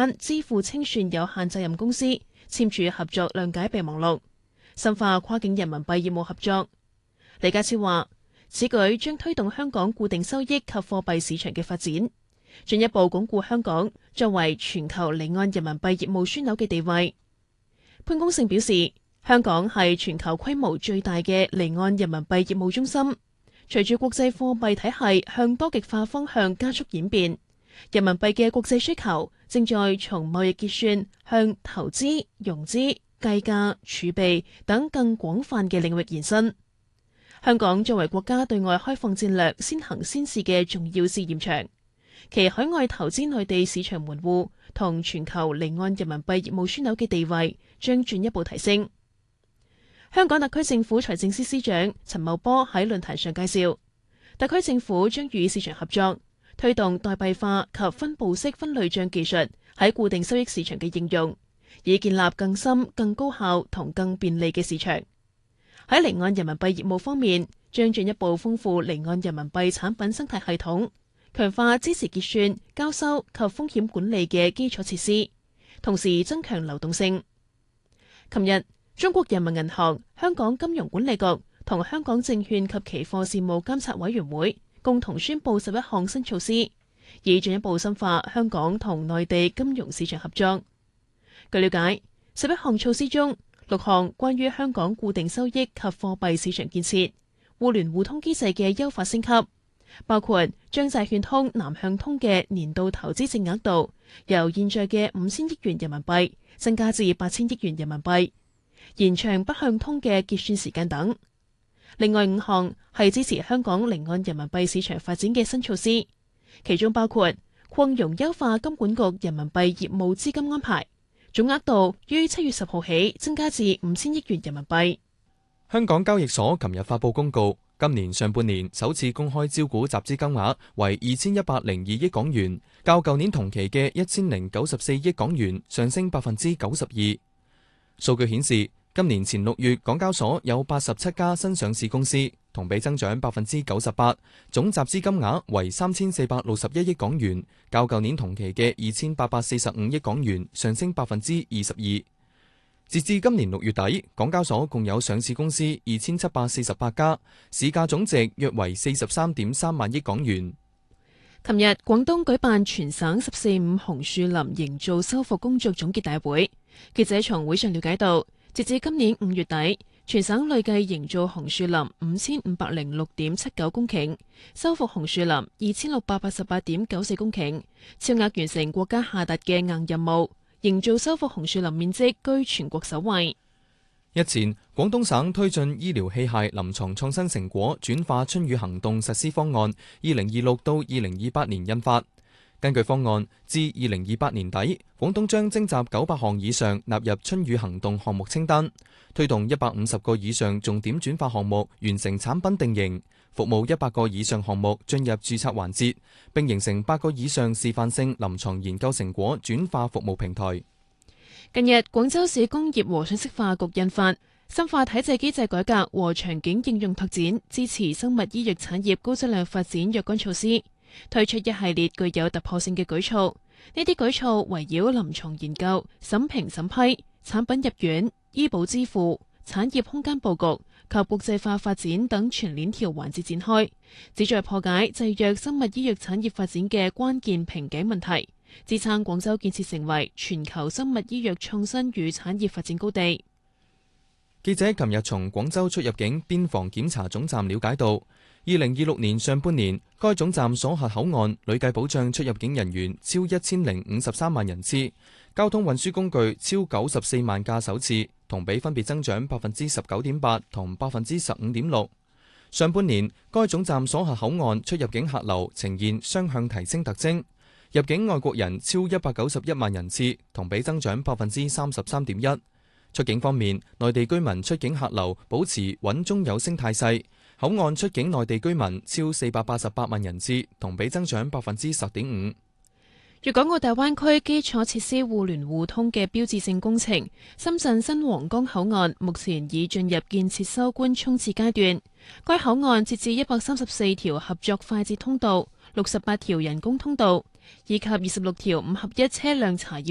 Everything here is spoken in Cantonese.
間支付清算有限責任公司簽署合作諒解備忘錄，深化跨境人民幣業務合作。李家超話，此舉將推動香港固定收益及貨幣市場嘅發展，進一步鞏固香港作為全球離岸人民幣業務樞紐嘅地位。潘功勝表示，香港係全球規模最大嘅離岸人民幣業務中心。隨住國際貨幣體系向多極化方向加速演變，人民幣嘅國際需求正在從貿易結算向投資、融資、計價、儲備等更廣泛嘅領域延伸。香港作為國家對外開放戰略先行先試嘅重要試驗場，其海外投資內地市場門戶同全球離岸人民幣業務樞紐嘅地位將進一步提升。香港特區政府財政司司長陳茂波喺論壇上介紹，特區政府將與市場合作，推動代幣化及分布式分類賬技術喺固定收益市場嘅應用，以建立更深、更高效同更便利嘅市場。喺離岸人民幣業務方面，將進一步豐富離岸人民幣產品生態系統，強化支持結算、交收及風險管理嘅基礎設施，同時增強流動性。琴日，中國人民銀行、香港金融管理局同香港證券及期貨事務監察委員會共同宣布11項新措施，以進一步深化香港同內地金融市場合作。據了解，11項措施中，6項關於香港固定收益及貨幣市場建設、互聯互通機制嘅優化升級，包括將債券通南向通嘅年度投資淨額度由現在嘅5000億元人民幣增加至8000億元人民幣，延長北向通嘅結算時間等。另外5項係支持香港離岸人民幣市場發展嘅新措施，其中包括擴容優化金管局人民幣業務資金安排，總額度於7月10號起增加至5000億元人民幣。 香港交易所琴日發布公告，今年上半年首次公開招股集資金額為2102億港元，較舊年同期嘅1094億港元上升92%。數據顯示，今年前6月，港交所有87家新上市公司，同比增長98%，總集資金額為3461億港元，較舊年同期嘅2845億港元上升22%。截至今年6月底，港交所共有上市公司2748家，市價總值約為43.3萬億港元。 琴日，廣東舉辦全省14.5紅樹林營造修復工作總結大會。記者從會上了解到，截至今年5月底，全省累計營造紅樹林5506.79公頃，修復紅樹林2688.94公頃，超額完成國家下達嘅硬任務，營造修復紅樹林面積居全國首位。 日前，廣東省推進醫療器械臨床創新成果轉化春雨行動實施方案2026到2028年印發。根據方案，至2028年底，廣東將徵集900項以上納入春雨行動項目清單，推動150個以上重點轉化項目完成產品定型，服務100個以上項目進入註冊環節，並形成8個以上示範性臨床研究成果轉化服務平台。 近日，廣州市工業和信息化局印發《深化體制機制改革和場景應用拓展，支持生物醫藥產業高質量發展若干措施》，推出一系列具有突破性嘅舉措。呢啲舉措圍繞臨床研究、審評審批、產品入院、醫保支付、產業空間佈局及國際化發展等全鏈條環節展開，旨在破解制約生物醫藥產業發展嘅關鍵瓶頸問題，支撐廣州建設成為全球生物醫藥創新與產業發展高地。 記者琴日從廣州出入境邊防檢查總站了解到，2026年上半年，該總站所轄口岸累計保障出入境人員超1053萬人次，交通運輸工具超94萬架手次，同比分別增長19.8%同15.6%。上半年，該總站所轄口岸出入境客流呈現雙向提升特徵，入境外國人超191萬人次，同比增長33.1%。出境方面，內地居民出境客流保持穩中有升態勢，口岸出境內地居民超488萬人次，同比增長10.5%。 粵港澳大灣區基礎設施互聯互通嘅標誌性工程深圳新皇崗口岸目前已進入建設收官衝刺階段。該口岸設置134條合作快捷通道、68條人工通道以及26條5合1車輛查驗